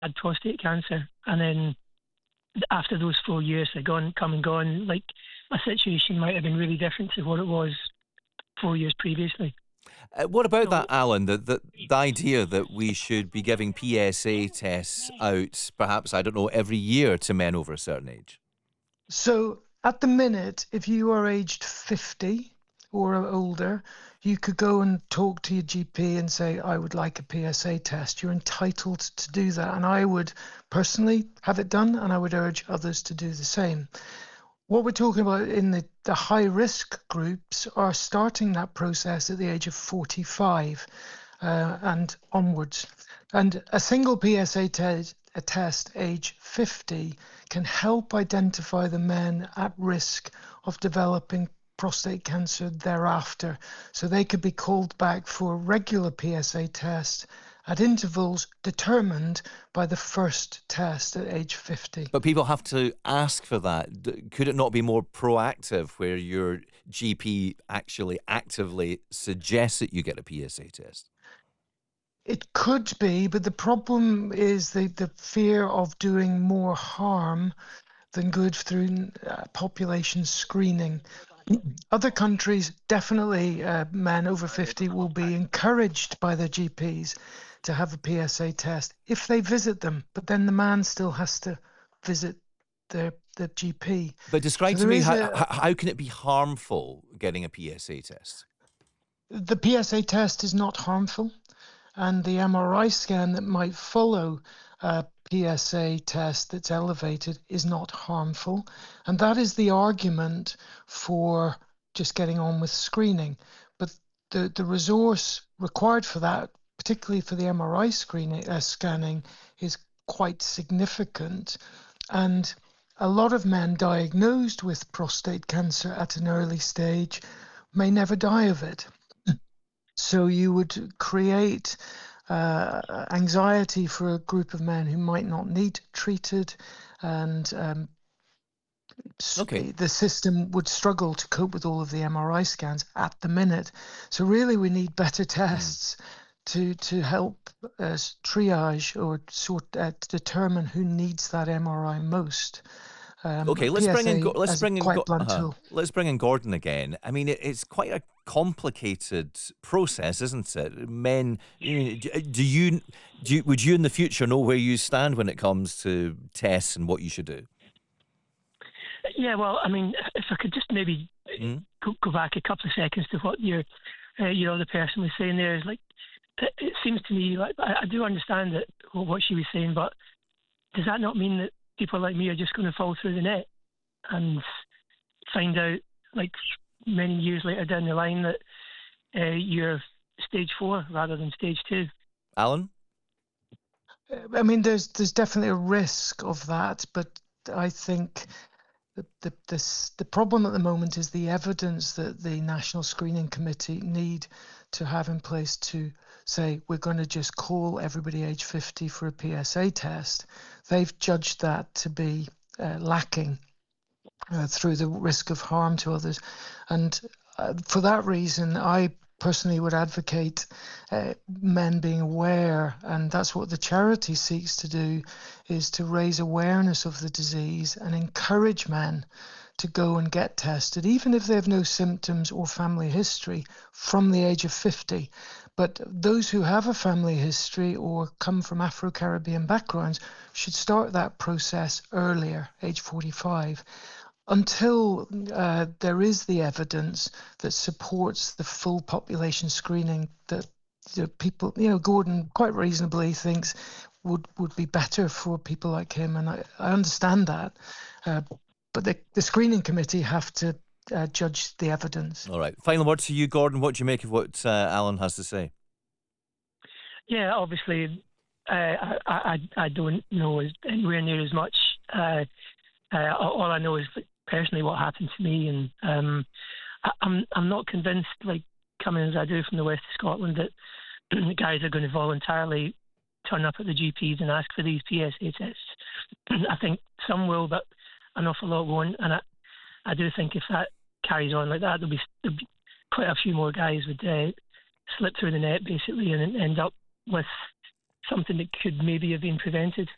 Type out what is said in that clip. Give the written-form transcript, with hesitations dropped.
had prostate cancer, and then after those 4 years had come and gone, like my situation might have been really different to what it was 4 years previously. What about So that, Alan? The idea that we should be giving PSA tests out, perhaps, I don't know, every year to men over a certain age? So at the minute, if you are aged 50 or older, you could go and talk to your GP and say, I would like a PSA test. You're entitled to do that. And I would personally have it done, and I would urge others to do the same. What we're talking about in the high risk groups are starting that process at the age of 45 and onwards. And a single PSA test age 50 can help identify the men at risk of developing prostate cancer thereafter. So they could be called back for regular PSA tests at intervals determined by the first test at age 50. But people have to ask for that. Could it not be more proactive where your GP actually actively suggests that you get a PSA test? It could be, but the problem is the fear of doing more harm than good through population screening. Other countries, definitely men over 50 will be encouraged by their GPs to have a PSA test if they visit them, but then the man still has to visit the GP. But describe So to there me, is how can it be harmful getting a PSA test? the PSA test is not harmful, and the MRI scan that might follow a PSA test that's elevated is not harmful. And that is the argument for just getting on with screening. But the resource required for that, particularly for the MRI scanning, is quite significant. And a lot of men diagnosed with prostate cancer at an early stage may never die of it. So you would create anxiety for a group of men who might not need treated, and Okay. the system would struggle to cope with all of the MRI scans at the minute. So really we need better tests to help us triage or determine who needs that MRI most. Okay, let's bring in PSA as a quite blunt tool. let's bring in Gordon again. I mean, it's quite a complicated process, isn't it? Men, would you in the future know where you stand when it comes to tests and what you should do? yeah, well, I mean, if I could just maybe Mm? go back a couple of seconds to what your other person was saying there is like, it seems to me like I do understand that what she was saying, but does that not mean that people like me are just going to fall through the net and find out like many years later down the line that you're stage 4 rather than stage 2? Alan? I mean, there's definitely a risk of that, but I think the problem at the moment is the evidence that the National Screening Committee need to have in place to say we're going to just call everybody age 50 for a PSA test. They've judged that to be lacking through the risk of harm to others. And for that reason, I personally would advocate men being aware, and that's what the charity seeks to do, is to raise awareness of the disease and encourage men to go and get tested, even if they have no symptoms or family history, from the age of 50. But those who have a family history or come from Afro-Caribbean backgrounds should start that process earlier, age 45. Until there is the evidence that supports the full population screening that the people, Gordon quite reasonably thinks would be better for people like him, and I understand that. But the screening committee have to judge the evidence. All right. Final word to you, Gordon. What do you make of what Alan has to say? Yeah, obviously, I don't know anywhere near as much. All I know is personally what happened to me, and I'm not convinced, like coming as I do from the west of Scotland, that the guys are going to voluntarily turn up at the GPs and ask for these PSA tests. I think some will, but an awful lot won't, and I do think if that carries on like that, there'll be quite a few more guys would slip through the net basically and end up with something that could maybe have been prevented.